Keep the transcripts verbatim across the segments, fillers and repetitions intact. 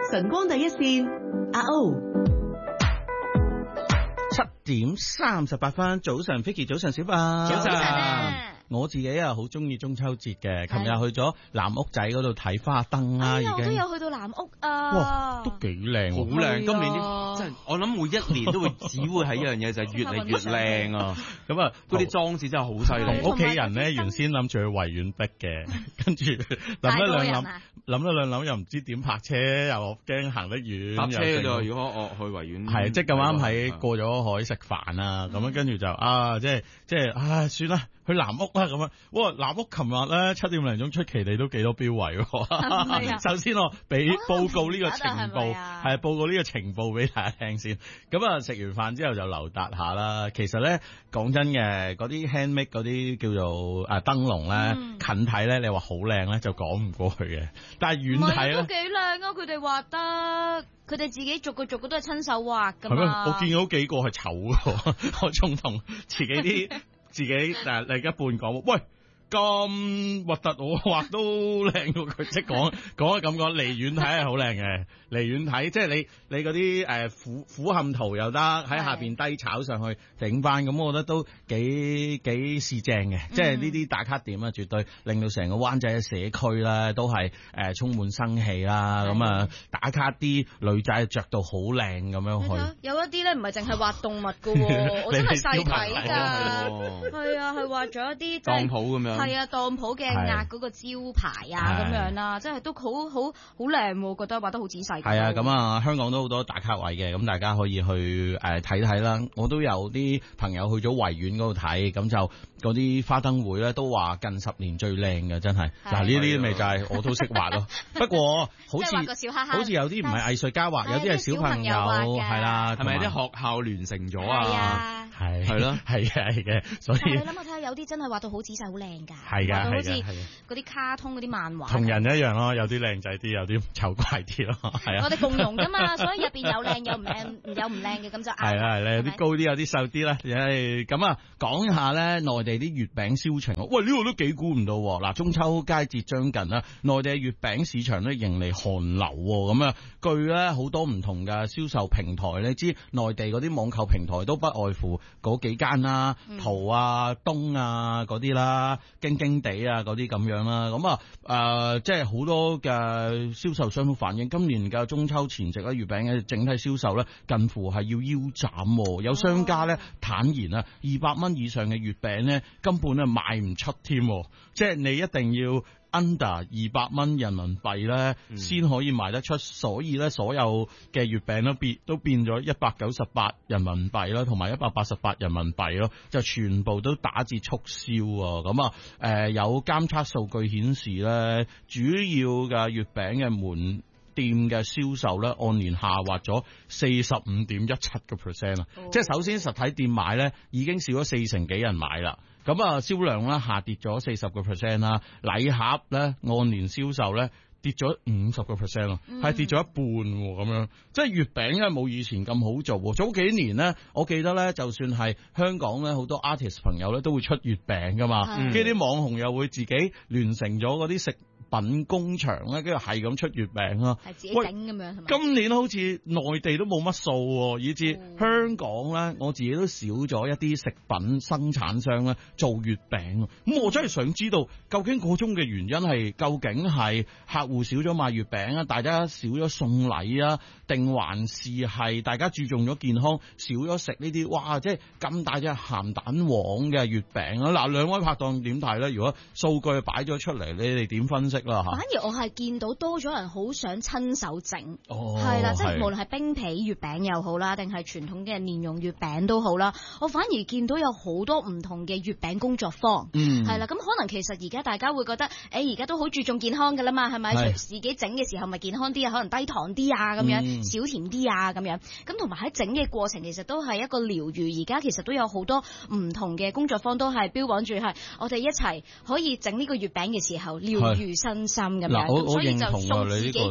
晨光第一線，阿 O。 七點三十八分，早晨 Vicky， 早晨小白， 早晨。 我自己啊好中意中秋節嘅，琴日去咗南屋仔嗰度睇花燈啦， 哎、 已經。 我都有去到南屋啊， 哇，都幾靚， 好靚。今年啲真係，我諗每一年都會只會係一樣嘢，就係越嚟越靚啊！咁啊，嗰啲裝置真係好犀利。 同屋企人咧，原先諗住去維園逼嘅，跟住諗一兩諗，諗一兩諗又唔知點泊車，又驚行得遠。 泊車㗎，如果我去維園， 係即係咁啱喺過咗海食飯啊，咁樣跟住就啊，即係即係啊，算啦。去南屋啦咁樣，哇！南屋琴日咧七點零鐘出奇地都幾多標位喎。首先我俾報告呢個情報，係報告呢個情報俾大家聽先。咁啊食完飯之後就留達下啦。其實咧講真嘅，嗰啲 handmade 嗰啲叫做誒燈籠咧，嗯、近睇咧你話好靚咧就講唔過去嘅，但係遠睇咧都幾靚啊！佢哋畫得。佢哋自己逐個逐個都係親手畫㗎嘛。 係咩？我見到幾個係醜嘅，我仲同自己啲自己誒另一半講，喂，咁核突我畫都靚過佢，即係講講咁講，離遠睇係好靚嘅，離遠睇即係你你嗰啲誒俯俯瞰圖又得，喺下邊低炒上去整翻，咁我覺得都幾幾市正嘅，嗯、即係呢啲打卡點啊，絕對令到成個灣仔嘅社區咧都係誒、呃、充滿生氣啦，咁啊、嗯、打卡啲女仔着到好靚咁樣去， 有一啲咧唔係淨係畫動物㗎，我真係細睇㗎，係啊，係畫咗一啲當鋪咁樣。 係啊，當鋪嘅壓嗰個招牌啊，咁樣啦，即係都好好好靚，我覺得畫得好仔細。 係啊，咁啊，香港都好多打卡位嘅，咁大家可以去誒睇睇啦。我都有啲朋友去咗維園嗰度睇，咁就嗰啲花燈會咧都話近十年最靚嘅，真係。嗱呢啲咪就係我都識畫咯。不過好似好似有啲唔係藝術家畫，有啲係小朋友係啦， 係咪啲學校聯成咗啊？係係咯， 係嘅係嘅，所以你諗下睇下，有啲真係畫到好仔細，好靚㗎。 係㗎， 好似嗰啲卡通嗰啲漫畫， 同人一樣咯，有啲靚仔啲，有啲醜怪啲咯，係啊。 我哋共融㗎嘛，所以入邊有靚有唔靚，有唔靚嘅咁就啱。 係啦係啦，有啲高啲，有啲瘦啲啦。誒咁啊，講下咧內地啲月餅銷情。喂，呢個都幾估唔到喎。嗱，中秋佳節將近啦，內地嘅月餅市場咧迎嚟寒流喎。咁啊，據咧好多唔同嘅銷售平台咧，知內地嗰啲網購平台都不外乎嗰幾間啦，淘啊、東啊嗰啲啦，京京地啊嗰啲咁樣啦，咁啊誒，即係好多嘅銷售商都反映，今年嘅中秋前夕咧，月餅嘅整體銷售咧，近乎係要腰斬。有商家咧坦言啊，二百蚊以上嘅月餅咧，根本咧賣唔出添，即係你一定要 under 二百蚊人民幣咧，先可以賣得出。所以咧，所有嘅月餅都變都變咗一百九十八人民幣啦，同埋一百八十八人民幣咯，就全部都打折促銷啊！咁啊，誒有監測數據顯示咧，主要嘅月餅嘅門店嘅銷售咧，按年下滑咗四十五點一七個 percent 啊！即係首先實體店買咧，已經少咗四成幾人買啦。咁啊，銷量咧下跌咗四十個 percent 啦，禮盒咧按年銷售咧跌咗五十個 percent 咯，係跌咗一半咁樣，即係月餅咧冇以前咁好做。早幾年咧，我記得咧，就算係香港咧，好多 artist 朋友咧都會出月餅噶嘛，跟住啲網紅又會自己聯成咗嗰啲食品工場咧，跟住係咁出月餅啊， 係自己整咁樣係咪？ 今年好似內地都冇乜數，以至香港咧，我自己都少咗一啲食品生產商咧做月餅。咁我真係想知道，究竟嗰種嘅原因係究竟係客戶少咗買月餅啊，大家少咗送禮啊，定還是係大家注重咗健康，少咗食呢啲哇，即係咁大隻鹹蛋黃嘅月餅啊！嗱，兩位拍檔點睇咧？如果數據擺咗出嚟，你哋點分析？反而我係見到多咗人好想親手整，係、哦、啦，即係無論係冰皮月餅又好啦，定係傳統嘅蓮蓉月餅都好啦，我反而見到有好多唔同嘅月餅工作坊，嗯，係啦，咁可能其實而家大家會覺得，誒而家都好注重健康㗎啦嘛，係咪？自己整嘅時候咪健康啲啊，可能低糖啲啊咁樣，嗯、少甜啲啊咁樣，咁同埋喺整嘅過程其實都係一個療愈，而家其實都有好多唔同嘅工作坊都係標榜住係我哋一齊可以整呢個月餅嘅時候療愈身心咁樣，所以就送自己整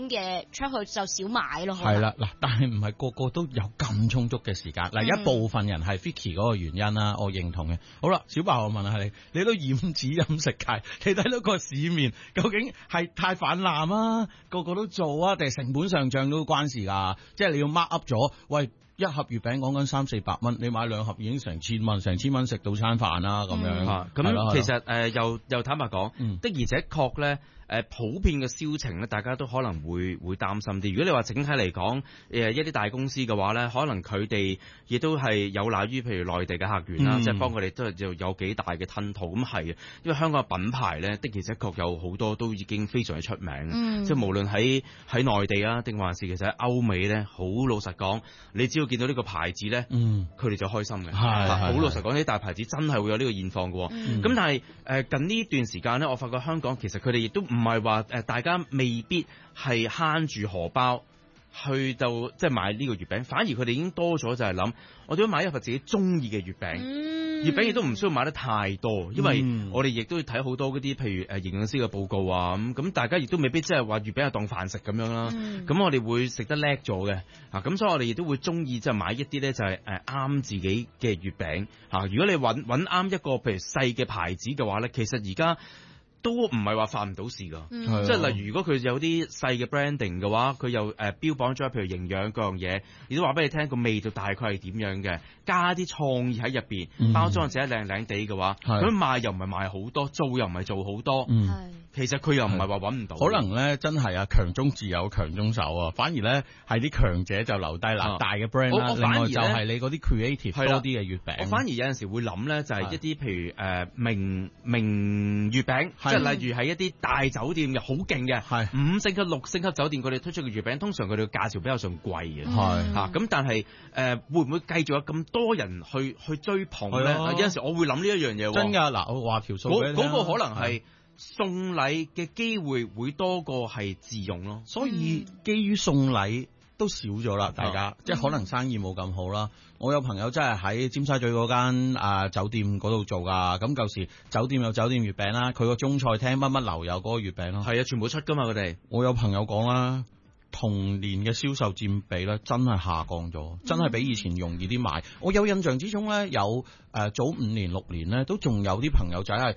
嘅出去就少買咯。 係啦，嗱，但係唔係個個都有咁充足嘅時間。嗱、嗯，一部分人係 Vicky 嗰個原因啦，我認同嘅。好啦，小白我問下你，你都染指飲食界，你睇到個市面究竟係太泛濫啊，個個都做啊，定係成本上漲都關事㗎？即係你要 mark up 咗，喂。一盒月餅講緊三四百蚊，你買兩盒已經成千蚊，成千蚊食到餐飯啦咁樣。咁、 嗯、其實誒、呃、又又坦白講、嗯，的而且確咧。誒普遍嘅銷情咧，大家都可能會會擔心啲。如果你話整體嚟講，誒一啲大公司嘅話咧，可能佢哋亦都係有賴於譬如內地嘅客源啦，即、嗯、係、就是、幫佢哋都係就有幾大嘅吞吐。咁係，因為香港嘅品牌咧，的而且確有好多都已經非常之出名。嗯、即係無論喺喺內地啊，定還是其實喺歐美咧，好老實講，你只要見到呢個牌子咧，佢、嗯、哋就開心嘅。係好老實講，啲大牌子真係會有呢個現況嘅。咁、嗯、但係誒近呢段時間咧，我發覺香港其實佢哋亦都唔係話誒，大家未必係慳住荷包去到即係買呢個月餅，反而佢哋已經多咗就係諗，我哋要買一份自己中意嘅月餅。嗯、月餅亦都唔需要買得太多，因為我哋亦都要睇好多嗰啲譬如誒營養師嘅報告啊，咁咁大家亦都未必即係話月餅係當飯食咁樣啦。咁、嗯、我哋會食得叻咗嘅嚇，咁所以我哋亦都會中意即係買一啲咧就係誒啱自己嘅月餅嚇。如果你揾揾啱一個譬如細嘅牌子嘅話咧，其實而家都唔係話發唔到事㗎、嗯，即係例如如果佢有啲細嘅 branding 嘅話，佢又誒、呃、標榜咗譬如營養各樣嘢，亦都話俾你聽個味道大概係點樣嘅，加啲創意喺入邊，包裝自己靚靚地嘅話，佢賣又唔係賣好多，做又唔係做好多。嗯其實佢又唔係話揾唔到，可能咧真係啊強中自有強中手啊，反而咧係啲強者就留低啦、啊，大嘅 brand 啦，另外就係你嗰啲 creative 多啲嘅月餅。我反而有陣時會諗咧，就係一啲譬如誒、呃、名名月餅，即係例如係一啲大酒店嘅好勁嘅，五星級六星級酒店佢哋推出嘅月餅，通常佢哋嘅價錢比較上貴嘅，係嚇咁，但係誒、呃、會唔會繼續有咁多人去去追捧咧？有陣時我會諗呢一樣嘢。真㗎嗱，我話條數嗰、嗰個可能係。送禮嘅機會會多過係自用咯，所以基於送禮都少咗啦，大家、嗯、即係可能生意冇咁好啦。我有朋友真係喺尖沙咀嗰間啊酒店嗰度做噶，咁舊時酒店有酒店月餅啦，佢個中菜廳乜乜樓有嗰個月餅咯，係啊，全部出噶嘛佢哋。我有朋友講啦，同年嘅銷售佔比咧真係下降咗，真係比以前容易啲買。我有印象之中咧，有誒、呃、早五年六年咧，都仲有啲朋友仔係